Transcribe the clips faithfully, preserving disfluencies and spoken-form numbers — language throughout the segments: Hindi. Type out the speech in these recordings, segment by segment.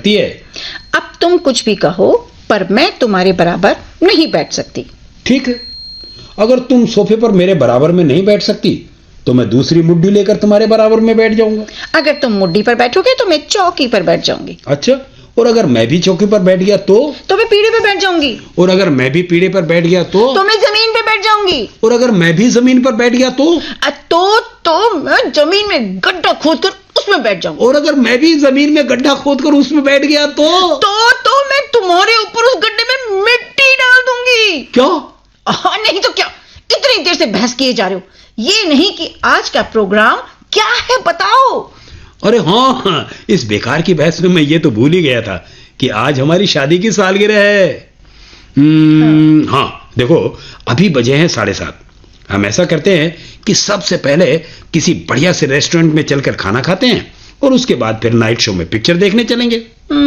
करती है। अब तुम कुछ भी कहो, पर मैं तुम्हारे बराबर नहीं बैठ सकती। ठीक है, अगर तुम सोफे पर मेरे बराबर में नहीं बैठ सकती तो मैं दूसरी मुड्डी लेकर तुम्हारे बराबर में बैठ जाऊंगा। अगर तुम मुड्डी पर बैठोगे तो मैं चौकी पर बैठ जाऊंगी। अच्छा, और अगर मैं भी चौकी पर बैठ गया तो तो मैं पीढ़े पर बैठ जाऊंगी। और अगर मैं भी पीढ़े पर बैठ गया तो तो मैं जमीन पे बैठ जाऊंगी। और अगर मैं भी जमीन पर बैठ गया तो अ, तो तो मैं जमीन में गड्ढा खोदकर उसमें बैठ जाऊंगी। और अगर मैं भी जमीन में गड्ढा खोदकर उसमें बैठ गया तो तो तो मैं तुम्हारे ऊपर उस गड्ढे में मिट्टी डाल दूंगी। क्या? हाँ, नहीं तो क्या, इतनी देर से बहस किए जा रहे हो। ये नहीं कि आज का प्रोग्राम क्या है बताओ। अरे हाँ, हाँ, इस बेकार की बहस में मैं ये तो भूल ही गया था कि आज हमारी शादी की सालगिरह है। हम्म, हाँ देखो, अभी बजे हैं साढ़े सात। हम ऐसा करते हैं कि सबसे पहले किसी बढ़िया से रेस्टोरेंट में चलकर खाना खाते हैं और उसके बाद फिर नाइट शो में पिक्चर देखने चलेंगे।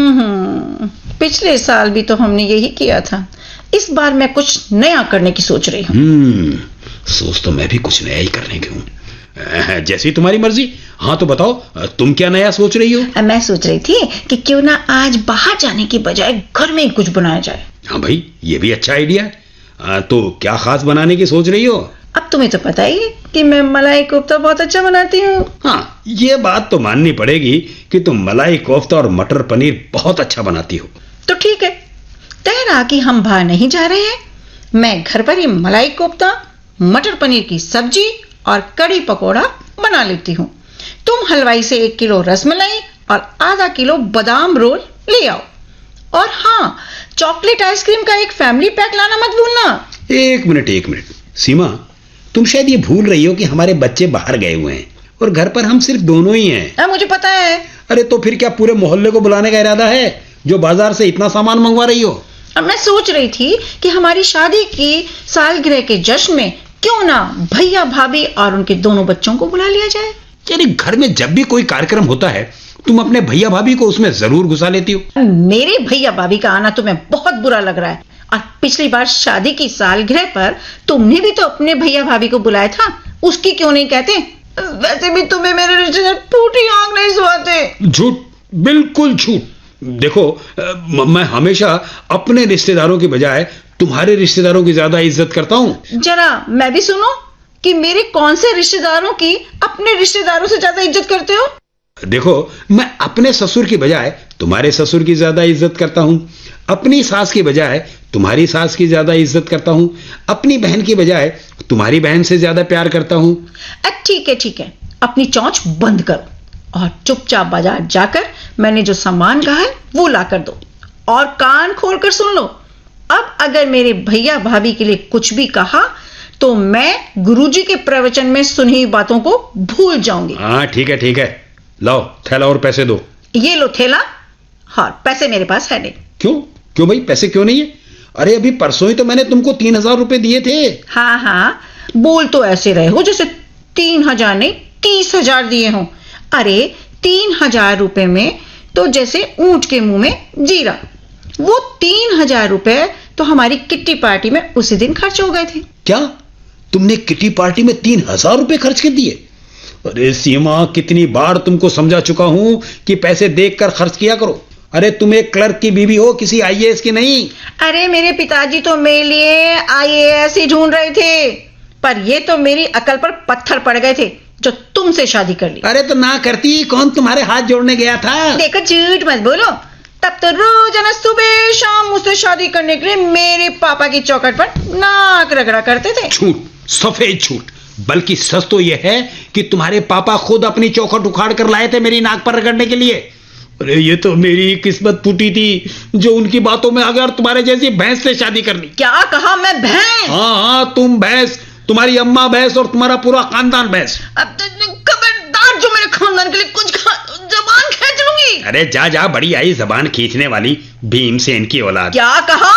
हम्म, पिछले साल भी तो हमने यही किया था। इस बार मैं कुछ नया करने की सोच रही हूँ। हम्म, सोच तो मैं भी कुछ नया ही करने की हूँ। जैसी तुम्हारी मर्जी। हाँ तो बताओ, तुम क्या नया सोच रही हो? मैं सोच रही थी कि क्यों ना आज बाहर जाने की बजाय घर में ही कुछ बनाया जाए। हाँ भाई, ये भी अच्छा आइडिया है। तो क्या खास बनाने की सोच रही हो? अब तुम्हें तो पता ही है कि मैं मलाई कोफ्ता बहुत अच्छा बनाती हूँ। हाँ, ये बात तो माननी पड़ेगी कि तुम मलाई कोफ्ता और मटर पनीर बहुत अच्छा बनाती हो। तो ठीक है, तय रहा कि हम बाहर नहीं जा रहे हैं। मैं घर पर ही मलाई कोफ्ता, मटर पनीर की सब्जी और कड़ी पकोड़ा बना लेती हूँ। तुम हलवाई से एक किलो रसमलाई और आधा किलो बादाम रोल ले आओ। और हाँ, चॉकलेट आइसक्रीम का एक फैमिली पैक लाना मत भूलना। एक मिनट एक मिनट सीमा, तुम शायद ये भूल रही हो कि हमारे बच्चे बाहर गए हुए हैं और घर पर हम सिर्फ दोनों ही हैं। आ, मुझे पता है। अरे तो फिर क्या पूरे मोहल्ले को बुलाने का इरादा है जो बाजार से इतना सामान मंगवा रही हो? अब मैं सोच रही थी कि हमारी शादी की सालगिरह के जश्न में क्यों ना भैया भाभी और उनके दोनों बच्चों को बुला लिया जाए। यानी घर में जब भी कोई कार्यक्रम होता है तुम अपने भैया भाभी को उसमें जरूर घुसा लेती हो। मेरे भैया भाभी का आना तुम्हें बहुत बुरा लग रहा है। और पिछली बार शादी की सालगिरह पर तुमने भी तो अपने भैया भाभी को बुलाया था, उसकी क्यों नहीं कहते? वैसे भी तुम्हें मेरे रिश्तेदार टूटी आंख नहीं सुहाते। झूठ, बिल्कुल झूठ। देखो, मैं हमेशा अपने रिश्तेदारों की बजाय तुम्हारे रिश्तेदारों की ज्यादा इज्जत करता हूँ। जरा मैं भी सुनो कि मेरे कौन से रिश्तेदारों की अपने रिश्तेदारों से ज्यादा इज्जत करते हो। देखो, मैं अपने ससुर की बजाय तुम्हारे ससुर की ज्यादा इज्जत करता हूँ, अपनी सास की बजाय तुम्हारी सास की ज्यादा इज्जत करता हूँ, अपनी बहन की बजाय तुम्हारी बहन से ज्यादा प्यार करता हूँ। ठीक है ठीक है, अपनी चौंच बंद करो और चुपचाप बाजार जाकर मैंने जो सामान कहा है वो ला कर दो। और कान खोलकर सुन लो, अब अगर मेरे भैया भाभी के लिए कुछ भी कहा तो मैं गुरुजी के प्रवचन में सुनी बातों को भूल जाऊंगी। हाँ ठीक है ठीक है, लाओ थैला और पैसे दो। ये लो थैला। हाँ, पैसे मेरे पास है नहीं। क्यों क्यों भाई, पैसे क्यों नहीं है? अरे अभी परसों ही तो मैंने तुमको तीन हजार रुपए दिए थे। हाँ हाँ, बोल तो ऐसे रहे हो जैसे तीन हजार नहीं तीस हजार दिए हो। अरे तीन हजार रुपए में तो जैसे ऊंट के मुंह में जीरा। वो तीन हजार रुपए तो हमारी किट्टी पार्टी में उसी दिन खर्च हो गए थे। क्या तुमने किट्टी पार्टी में तीन हजार रुपए खर्च कर दिए? अरे सीमा, कितनी बार तुमको समझा चुका हूं कि पैसे देखकर खर्च किया करो। अरे तुम एक क्लर्क की बीवी हो, किसी आईएएस की नहीं। अरे मेरे पिताजी तो मेरे लिए आईएएस ही ढूंढ रहे थे, पर ये तो मेरी अकल पर पत्थर पड़ गए थे जो तुमसे शादी कर ली। अरे तो ना करती, कौन तुम्हारे हाथ जोड़ने गया था? देखो, झूठ मत बोलो। तब तो रोजाना सुबह शाम मुझसे शादी करने के लिए मेरे पापा की चौखट पर नाक रगड़ा करते थे। झूठ, सफेद झूठ। बल्कि सच तो यह है कि तुम्हारे पापा खुद अपनी चौखट उखाड़ कर लाए थे मेरी नाक पर रगड़ने के लिए। अरे ये तो मेरी किस्मत फूटी थी जो उनकी बातों में अगर तुम्हारे जैसी भैंस से शादी करनी। क्या कहा? मैं भैंस? हाँ हाँ, तुम भैंस, तुम्हारी अम्मा भैंस और तुम्हारा पूरा खानदान भैंस। अब खबरदार, जो मेरे खानदान के लिए कुछ जबान खींच लूंगी। अरे जा जा, बड़ी आई जबान खींचने वाली भीमसेन की औलाद। क्या कहा?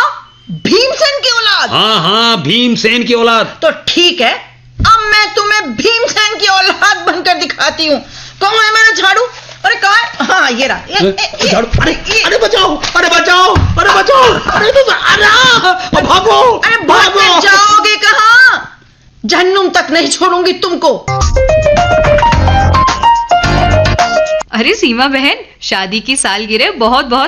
भीमसेन की औलाद? हाँ हाँ, भीमसेन की औलाद। तो ठीक है, अब मैं तुम्हें भीमसेन की औलाद बनकर दिखाती हूँ। कहाँ है मेरा झाड़ू? अरे कहाँ है? हाँ ये रहा। ये, ये, झाड़ू। अरे अरे बचाओ, अरे बचाओ, अरे बचाओ, अरे तो अरे भागो, अरे भागो। जाओगे कहाँ? जहन्नुम तक नहीं छोड़ूंगी तुमको। अरे सीमा बहन, शादी की सालगिरह बहुत बहुत